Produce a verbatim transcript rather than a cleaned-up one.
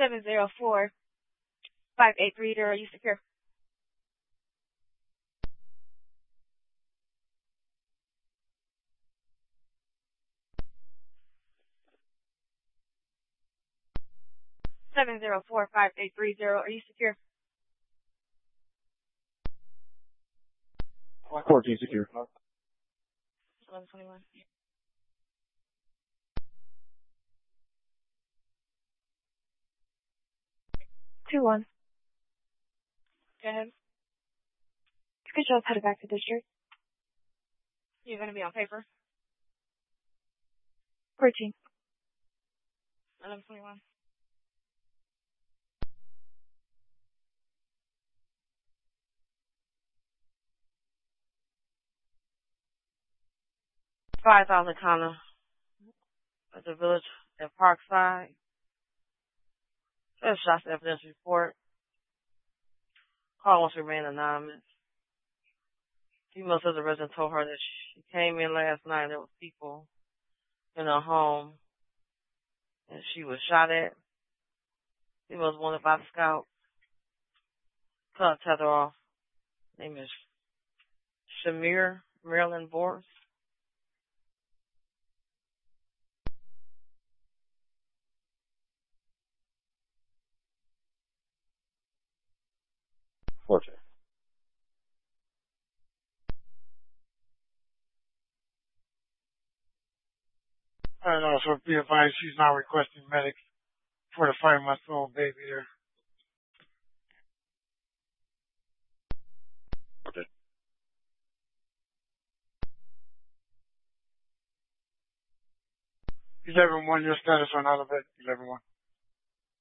seven zero four, five eight three zero. Are you secure? seven zero four, five eight three zero. Are you secure? fourteen secure. eleven twenty-one. two one. Go ahead. Schedule is headed back to district. You're going to be on paper? fourteen. eleven twenty-one. five thousand Connor at the village at Parkside. There's shots evidence report. Call wants to remain anonymous. Female says the resident told her that she came in last night and there were people in her home and she was shot at. Female was wanted by the scout. Cut tether off. Name is Shamir Marilyn Boris. fourteen. All right, also be advised she's now requesting medics for the five-month-old baby there. Okay. eleven one, your status on out of it, eleven one.